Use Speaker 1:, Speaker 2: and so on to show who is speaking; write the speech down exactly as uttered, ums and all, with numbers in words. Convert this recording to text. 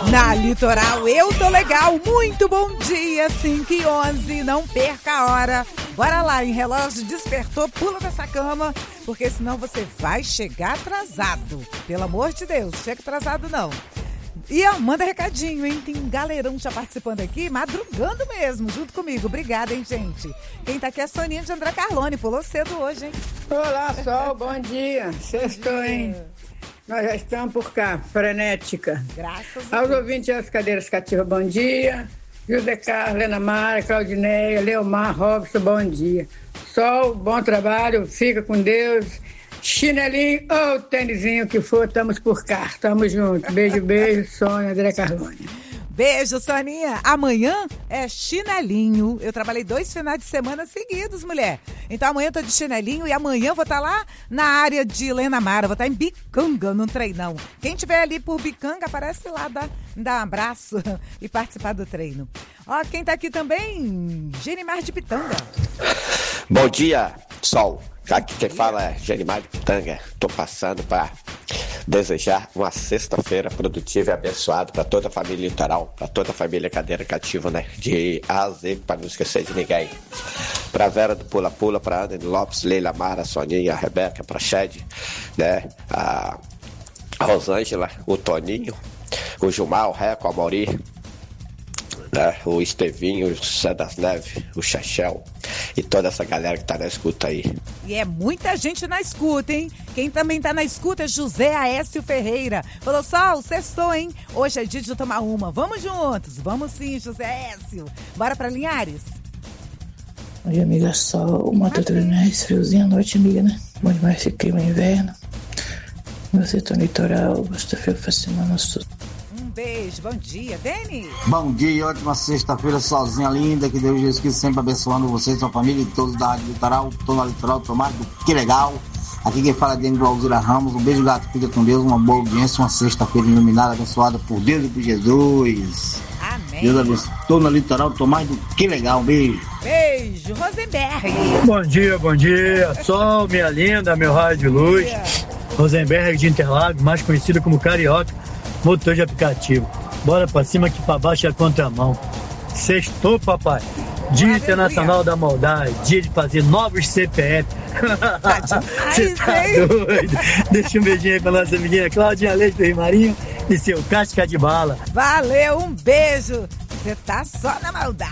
Speaker 1: Na Litoral, eu tô legal. Muito bom dia, cinco e onze. Não perca a hora. Bora lá, em relógio despertou, pula dessa cama, porque senão você vai chegar atrasado. Pelo amor de Deus, chega atrasado não. E ó, manda recadinho, hein? Tem um galerão já participando aqui, madrugando mesmo, junto comigo. Obrigada, hein, gente? Quem tá aqui é a Soninha de André Carlone. Pulou cedo hoje, hein?
Speaker 2: Olá, Sol, bom dia. Sextou, hein? Nós já estamos por cá, frenética.
Speaker 1: Graças a
Speaker 2: Aos
Speaker 1: Deus.
Speaker 2: ouvintes das cadeiras cativas, bom dia. José Carlos, Lena Mara, Claudineia, Leomar, Robson, bom dia. Sol, bom trabalho, fica com Deus. Chinelinho ou tênisinho que for, estamos por cá, estamos juntos. Beijo, beijo, Sônia, André Carlone.
Speaker 1: Beijo, Soninha. Amanhã é chinelinho. Eu trabalhei dois finais de semana seguidos, mulher. Então amanhã eu tô de chinelinho e amanhã eu vou estar lá na área de Helena Mara. Vou estar em Bicanga, num treinão. Quem tiver ali por Bicanga, aparece lá, dá, dá um abraço e participar do treino. Ó, quem tá aqui também, Genimar de Pitanga.
Speaker 3: Bom dia, Sol. Aqui quem fala é Genimar de Pitanga. Tô passando para desejar uma sexta-feira produtiva e abençoada para toda a família Litoral, para toda a família Cadeira Cativa, né? De A a Z, para não esquecer de ninguém. Pra Vera do Pula Pula, pra Ana Lopes, Leila Mara, Soninha, a Rebeca, pra Shed, né? A, a Rosângela, o Toninho, o Gilmar, o Reco, a Mauri, né? O Estevinho, o José das Neves, o Chechel e toda essa galera que tá na escuta aí.
Speaker 1: E é muita gente na escuta, hein? Quem também tá na escuta é José Aécio Ferreira. Falou, Sol, sextou, hein? Hoje é dia de tomar uma. Vamos juntos. Vamos sim, José Aécio. Bora pra Linhares?
Speaker 4: Oi, amiga Sol. Matotrunés, friozinho à noite, amiga, né? Bom demais esse clima inverno. Você tá no litoral, gosta de frio fascinando sua.
Speaker 1: Um beijo, bom dia. Deni?
Speaker 5: Bom dia, ótima sexta-feira, sozinha linda, que Deus Jesus Cristo sempre abençoando você, sua família e todos da Rádio Litoral. Tô na Litoral, tomado, que legal. Aqui quem fala é Deni do Alzira Ramos. Um beijo, gato, fica com Deus, uma boa audiência, uma sexta-feira iluminada, abençoada por Deus e por Jesus.
Speaker 1: Amém.
Speaker 5: Deus abençoe. Tô na Litoral, tô mais do que legal, um beijo.
Speaker 1: Beijo, Rosenberg.
Speaker 6: Bom dia, bom dia. Sol, minha linda, meu raio de luz. Rosenberg de Interlagos, mais conhecido como Carioca, motor de aplicativo. Bora pra cima que pra baixo é a contramão. Sextou, papai. Dia
Speaker 1: Aleluia.
Speaker 6: Internacional da Maldade, dia de fazer novos C P F. Você tá doido? Deixa um beijinho aí pra nossa amiguinha Claudinha Leite do Rimarinho e seu Casca de Bala.
Speaker 1: Valeu, um beijo. Você tá só na maldade.